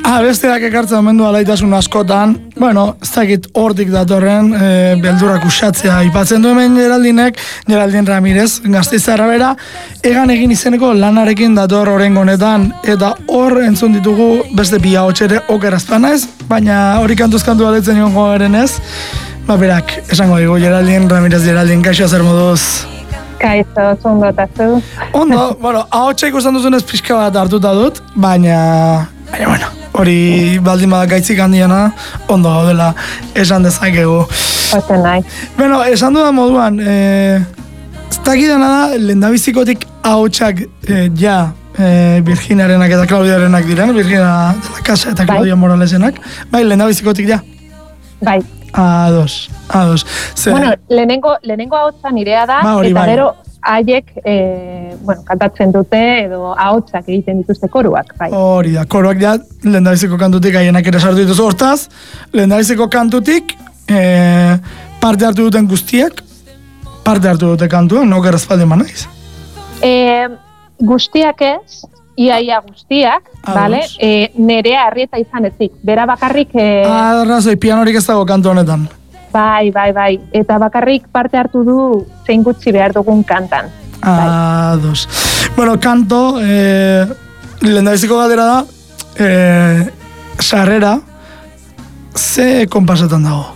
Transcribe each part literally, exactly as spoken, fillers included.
Abesteak ekartzen omendu alaitasun askotan, bueno, ez dakit hortik datorren, e, beldurak usatzea ipatzen du hemen Geraldinek, Geraldin Ramirez, Gasteiztarra bera, egan egin izeneko lanarekin dator orengo honetan, eta hor entzun ditugu beste bi ahotsere okerazpan ez, baina hori kantuzkantu baletzen egongo garen ez, ba berak, esango digu Geraldin Ramirez, Geraldin, kaixo zer moduz? Kaixo, ondo eta zu? Ondo, bueno, ahotsa ikusten duzunez pixka bat hartuta dut, baina, baina, bueno, hori baldin badak gaitzik handiena, ondo gaudela esan dezakegu. Ote nahi. Bueno, esan dudan moduan, eh, ez dakidana da, lehendabizikotik ahotsak eh, ja eh, Virginiarenak eta Claudiarenak diren, Virginia de la Casa eta Claudia Moralesenak, bai, lehendabizikotik ja. Bai. Ados, ados. Ze... Bueno, lehenengo, lehenengo ahotsa nirea da, ba, eta bai. Gero haiek, eh, bueno, kantatzen dute edo ahotsak egiten dituzte koruak, bai. Hori da, koruak ja, lehendabiziko kantutik haienak ere sartu dituzu. Hortaz, lehendabiziko kantutik eh, parte hartu duten guztiak, parte hartu dute kantuan, no gerrazpaldi eman naiz? Eh, guztiak ez, iaia guztiak, vale? E, nerea Arrieta izan ezik. Bera bakarrik... E... Arrazoi, pianorik ez dago kantu honetan. Bai, bai, bai. Eta bakarrik parte hartu du zein gutxi behar dugun kantan. Ados. Bai. Bueno, kanto, eh, lehendabiziko galdera da, eh, sarrera, ze konpasetan dago?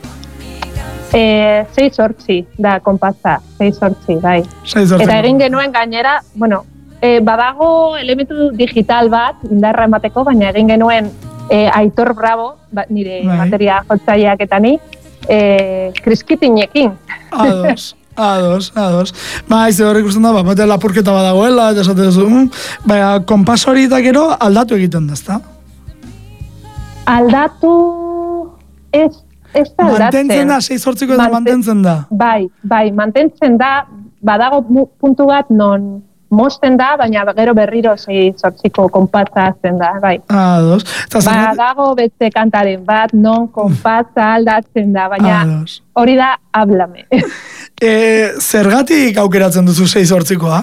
Eh, sei sortzi da konpasa, sei sortzi, bai. Sei sortzi. Eta egin genuen gainera, bueno, E, badago elementu digital bat, indarra emateko, baina egin genuen e, Aitor Bravo, ba, nire bai. Bateria jotzaileak eta ni, e, kriskitinekin. Ados, ados, ados. Ba, izte horrek usten da, ba, batean lapurketa badagoela, eta esate duzu, mm, baina kompas hori eta gero aldatu egiten da, ezta? Aldatu... Ez, ez da aldatzen. Mantentzen da, sei sortziko eta mantentzen da. Bai, bai, mantentzen da, badago puntu bat non... Mosten da, baina gero berriro sei sortziko konpatza azten da, bai. Ados. Ba, dago beste kantaren bat, non konpatza aldatzen da, baina hori da, hablame. e, zergatik aukeratzen duzu sei sortzikoa?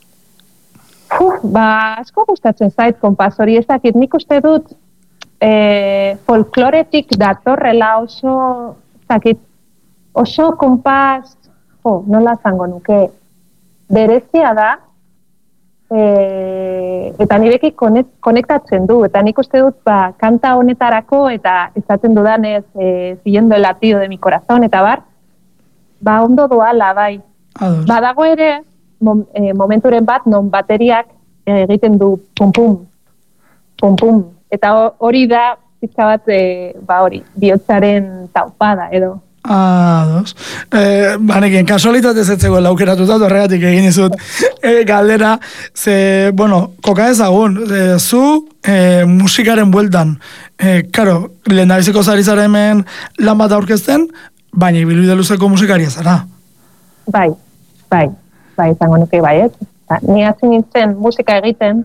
Uf, ba, asko gustatzen zait konpaz hori, ez dakit, nik uste dut e, folkloretik datorrela oso, ez dakit, oso konpaz, jo, nola zango nuke, berezia da, E, eta nirekin konektatzen du, eta nik uste dut ba, kanta honetarako eta esaten dudanez e, siguiendo el latido de mi corazón eta bar, ba ondo doala, bai. Ados. Badago ere mom, e, momenturen bat non bateriak egiten du pum-pum, pum-pum, eta hori da pizka bat e, ba hori, bihotzaren taupada edo. Ados. Eh, banekin, kasualitatez ez zegoen laukeratuta, horregatik egin izut eh, galdera, ze, bueno, koka ezagun, eh, zu eh, musikaren bueltan, eh, karo, lehen dabiziko zari zara hemen lan bat aurkezten, baina ibilbide luzeko musikaria zara. Bai, bai, bai, zango nuke bai, ez? Ni hasi nintzen musika egiten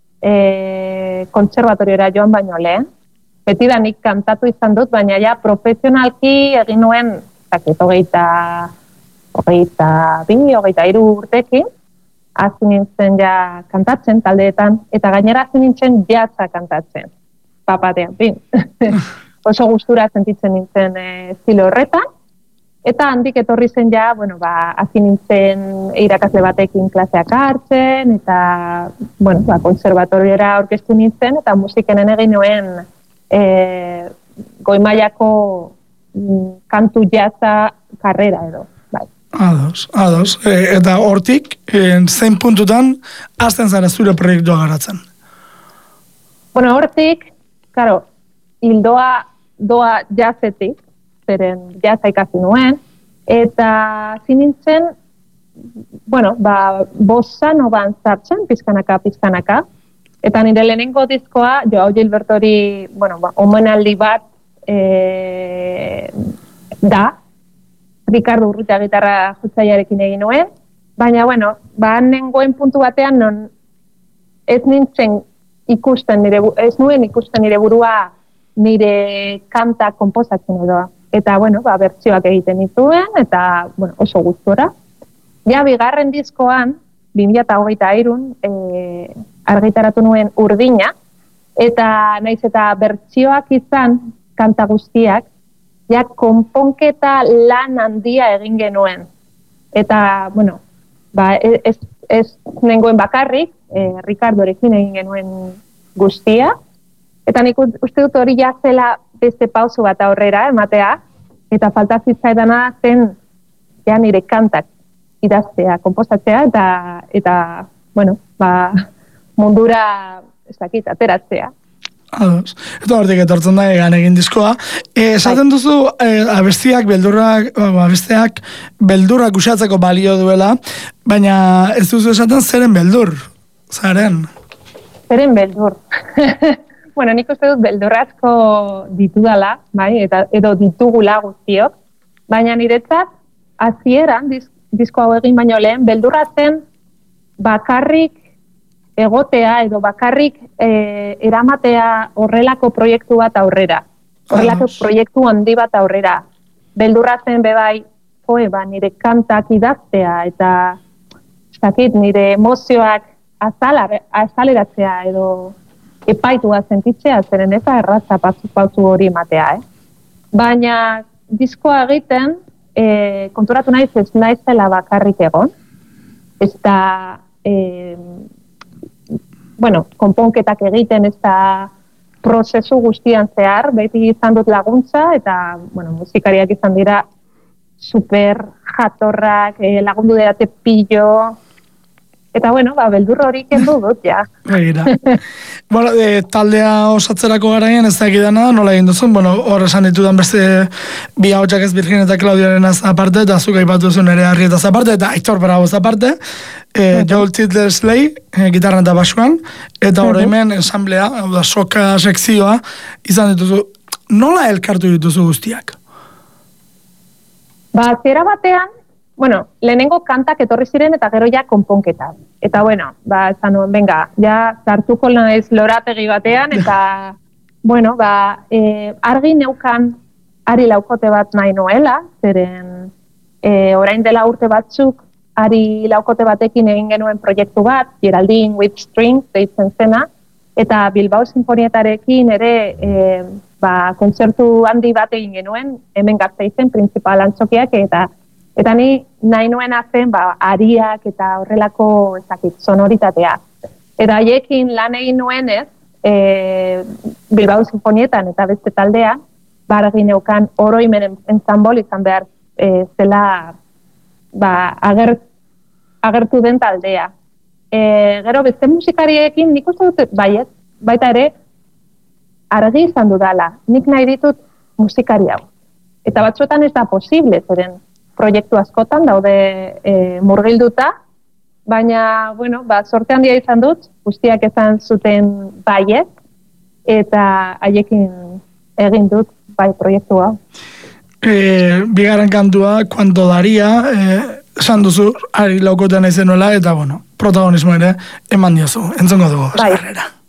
eh, kontserbatoriora joan baino lehen, beti da nik kantatu izan dut, baina ja profesionalki egin nuen, zakit, hogeita, hogeita bi, hogeita hiru urtekin, hasi nintzen ja kantatzen taldeetan, eta gainera hasi nintzen jazza kantatzen, papatean, bin. Oso gustura sentitzen nintzen e, estilo horretan, eta handik etorri zen ja, bueno, ba, hasi nintzen irakasle batekin klaseak hartzen, eta, bueno, ba, konservatoriora aurkeztu nintzen, eta musikenen egin nuen E, goi mailako mm, kantu jazza karrera edo. Bai. Ados, ados. E, eta hortik, e, zein puntutan, hasten zara zure proiektua garatzen? Bueno, hortik, karo, hildoa doa jazzetik, zeren jazza ikasi nuen, eta zinintzen, bueno, ba, bossa noban zartzen, pizkanaka, pizkanaka, eta nire lehenengo diskoa, Joao Gilbertori, bueno, ba, omenaldi bat e, da, Ricardo Urrutia gitarra jotzailearekin egin nuen, baina, bueno, ba, nengoen puntu batean, non ez nintzen ikusten nire, ez nuen ikusten nire burua nire kanta konposatzen edo. Eta, bueno, ba, bertsioak egiten dituen, eta, bueno, oso gustora. Ja, bigarren diskoan, bi mila hogeita hirun, e, argitaratu nuen Urdina, Eta naiz eta bertsioak izan kanta guztiak, ja konponketa lan handia egin genuen. Eta, bueno, ba, ez, ez nengoen bakarrik, eh, Ricardorekin egin genuen guztia, eta nik uste dut hori ja zela beste pauso bat aurrera ematea, eta falta zitzaidana zen ja nire kantak idaztea, komposatzea, eta, eta bueno, ba, mundura, ez dakit, ateratzea. Ados. Eta hortik etortzen da egan egin diskoa. E, esaten duzu, e, abestiak, beldurrak, abesteak, beldurrak usatzeko balio duela, baina ez duzu esaten zeren beldur, zaren? Zeren beldur. Bueno, nik uste dut beldurrazko ditudala, bai, eta edo ditugula guztiok, baina niretzat, hasieran disk, disko hau egin baino lehen, beldurra zen bakarrik egotea edo bakarrik e, eramatea horrelako proiektu bat aurrera. Horrelako Ados. Proiektu handi bat aurrera. Beldurra zen bebai, joe, ba, nire kantak idaztea eta zakit, nire emozioak azaleratzea edo epaitua sentitzea, zeren ez erratza pauzu hori ematea, eh? Baina diskoa egiten, e, konturatu naiz ez naizela bakarrik egon, ez da, e, bueno, konponketak egiten ez da prozesu guztian zehar, beti izan dut laguntza, eta, bueno, musikariak izan dira super jatorrak, e, lagundu derate pillo, eta, bueno, ba, beldur hori kendu dut, ja. Begira. Bueno, e, taldea osatzerako garaien ez da egidana, nola egin duzun, bueno, hor esan ditudan beste bi ahotsak ez Virgin eta Claudiaren aparte, eta zuk aipatu zuen ere Harrietaz aparte, eta Aitor Bravoz aparte, e, Joel Tidler-Slay, e, gitarran eta basuan, eta hor hemen ensamblea, hau da, soka sekzioa, izan dituzu, nola elkartu dituzu guztiak? Ba, zera batean, bueno, lehenengo kantak etorri ziren eta gero ja konponketa. Eta bueno, ba, esan nuen, venga, ja sartuko naiz lorategi batean, eta, bueno, ba, e, argi neukan ari laukote bat nahi noela, zeren e, orain dela urte batzuk ari laukote batekin egin genuen proiektu bat, Geraldine with Strings, deitzen zena, eta Bilbao Sinfonietarekin ere e, ba, kontzertu handi bat egin genuen, hemen Gasteizen, principal antzokiak, eta Eta ni nahi nuena zen, ba, ariak eta horrelako ezakit, sonoritatea. Eta haiekin lan egin nuenez, e, Bilbao Sinfonietan eta beste taldean, bargi neukan oroimen entzambol izan behar e, zela ba, ager, agertu den taldea. E, gero beste musikariekin nik uste dut baiet, baita ere, argi izan dudala, nik nahi ditut musikari hau. Eta batzuetan ez da posible, zeren proiektu askotan daude e, murgilduta, baina, bueno, ba, sorte handia izan dut, guztiak esan zuten baiet, eta haiekin egin dut bai proiektu hau. E, bigarren kantua, Cuando Daría, e, esan duzu, ari laukotan aizenuela, eta, bueno, protagonismo ere, eman diozu, entzongo dugu, bai. eskarrera.